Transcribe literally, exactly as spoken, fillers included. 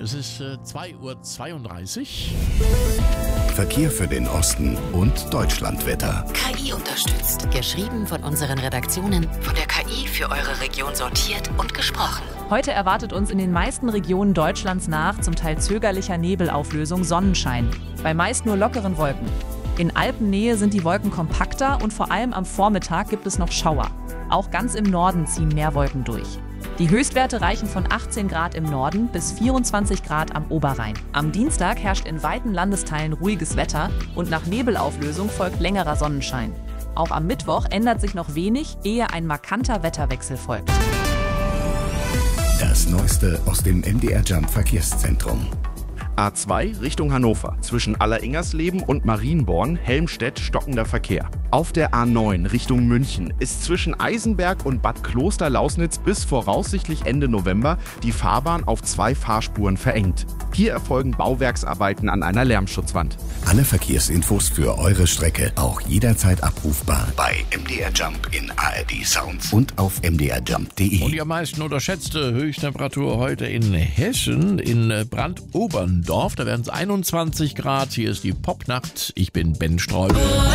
Es ist äh, zwei Uhr zweiunddreißig. Verkehr für den Osten und Deutschlandwetter. K I unterstützt. Geschrieben von unseren Redaktionen, von der K I für eure Region sortiert und gesprochen. Heute erwartet uns in den meisten Regionen Deutschlands nach zum Teil zögerlicher Nebelauflösung Sonnenschein. Bei meist nur lockeren Wolken. In Alpennähe sind die Wolken kompakter und vor allem am Vormittag gibt es noch Schauer. Auch ganz im Norden ziehen mehr Wolken durch. Die Höchstwerte reichen von achtzehn Grad im Norden bis vierundzwanzig Grad am Oberrhein. Am Dienstag herrscht in weiten Landesteilen ruhiges Wetter und nach Nebelauflösung folgt längerer Sonnenschein. Auch am Mittwoch ändert sich noch wenig, ehe ein markanter Wetterwechsel folgt. Das Neueste aus dem M D R Jump Verkehrszentrum. A zwei Richtung Hannover. Zwischen Alleringersleben und Marienborn, Helmstedt, stockender Verkehr. Auf der A neun Richtung München ist zwischen Eisenberg und Bad Kloster-Lausnitz bis voraussichtlich Ende November die Fahrbahn auf zwei Fahrspuren verengt. Hier erfolgen Bauwerksarbeiten an einer Lärmschutzwand. Alle Verkehrsinfos für eure Strecke auch jederzeit abrufbar bei M D R Jump in A R D Sounds und auf m d r jump punkt d Und e. die am meisten unterschätzte Höchsttemperatur heute in Hessen, in Brandoberndorf. Da werden es einundzwanzig Grad. Hier ist die Popnacht. Ich bin Ben Streubel.